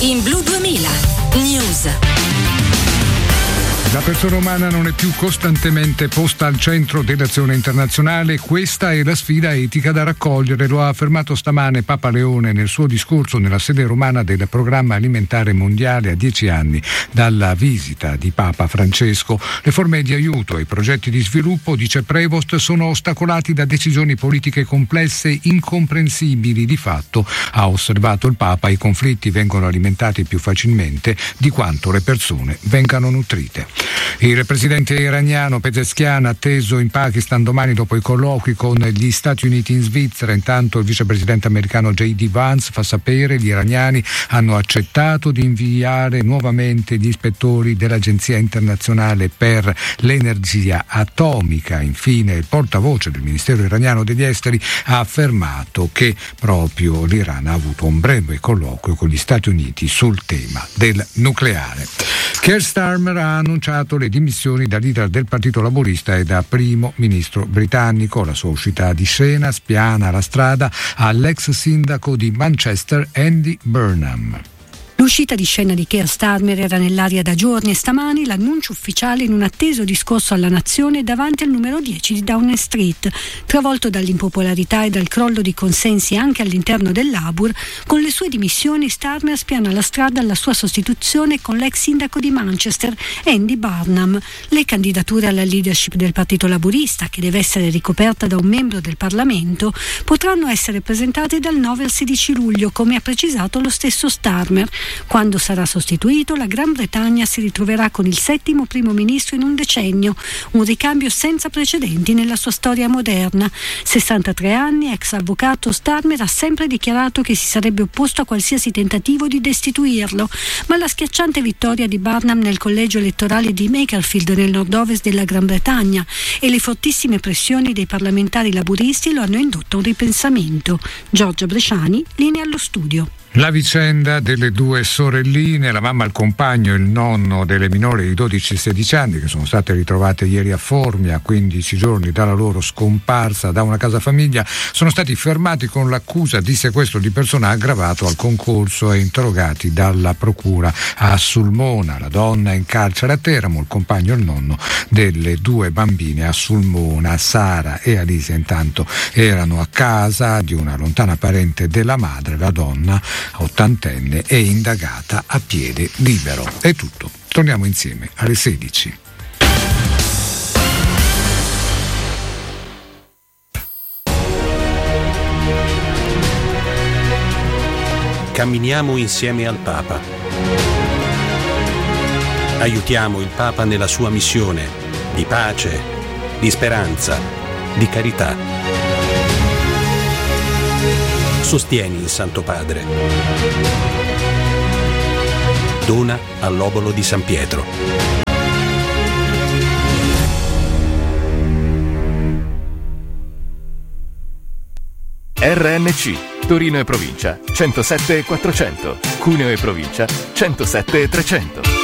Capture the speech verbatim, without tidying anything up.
In Blu duemila News. La persona umana non è più costantemente posta al centro dell'azione internazionale, questa è la sfida etica da raccogliere, lo ha affermato stamane Papa Leone nel suo discorso nella sede romana del Programma Alimentare Mondiale a dieci anni dalla visita di Papa Francesco. Le forme di aiuto e i progetti di sviluppo, dice Prevost, sono ostacolati da decisioni politiche complesse, incomprensibili. Di fatto, ha osservato il Papa, i conflitti vengono alimentati più facilmente di quanto le persone vengano nutrite. Il presidente iraniano Pezeshkian atteso in Pakistan domani dopo i colloqui con gli Stati Uniti in Svizzera. Intanto il vicepresidente americano J D Vance fa sapere gli iraniani hanno accettato di inviare nuovamente gli ispettori dell'Agenzia internazionale per l'energia atomica. Infine il portavoce del Ministero iraniano degli esteri ha affermato che proprio l'Iran ha avuto un breve colloquio con gli Stati Uniti sul tema del nucleare. Keir Starmer ha annunciato le dimissioni da leader del Partito Laburista e da primo ministro britannico. La sua uscita di scena spiana la strada all'ex sindaco di Manchester Andy Burnham. L'uscita di scena di Keir Starmer era nell'aria da giorni e stamani l'annuncio ufficiale in un atteso discorso alla nazione davanti al numero dieci di Downing Street. Travolto dall'impopolarità e dal crollo di consensi anche all'interno del Labour, con le sue dimissioni Starmer spiana la strada alla sua sostituzione con l'ex sindaco di Manchester Andy Burnham. Le candidature alla leadership del Partito Laburista, che deve essere ricoperta da un membro del Parlamento, potranno essere presentate dal nove al sedici luglio, come ha precisato lo stesso Starmer. Quando sarà sostituito, la Gran Bretagna si ritroverà con il settimo primo ministro in un decennio, un ricambio senza precedenti nella sua storia moderna. sessantatré anni, ex avvocato, Starmer ha sempre dichiarato che si sarebbe opposto a qualsiasi tentativo di destituirlo, ma la schiacciante vittoria di Burnham nel collegio elettorale di Makerfield nel nord-ovest della Gran Bretagna e le fortissime pressioni dei parlamentari laburisti lo hanno indotto a un ripensamento. Giorgia Bresciani, linea allo studio. La vicenda delle due sorelline, la mamma, il compagno e il nonno delle minori di dodici e sedici anni che sono state ritrovate ieri a Formia, a quindici giorni dalla loro scomparsa da una casa famiglia, sono stati fermati con l'accusa di sequestro di persona aggravato al concorso e interrogati dalla procura a Sulmona. La donna è in carcere a Teramo, il compagno e il nonno delle due bambine a Sulmona. Sara e Alisia intanto erano a casa di una lontana parente della madre. La donna, ottantenne, è indagata a piede libero. È tutto. Torniamo insieme alle sedici. Camminiamo insieme al Papa. Aiutiamo il Papa nella sua missione di pace, di speranza, di carità. Sostieni il Santo Padre. Dona all'Obolo di San Pietro. R N C, Torino e provincia, centosette e quattrocento, Cuneo e provincia, centosette e trecento.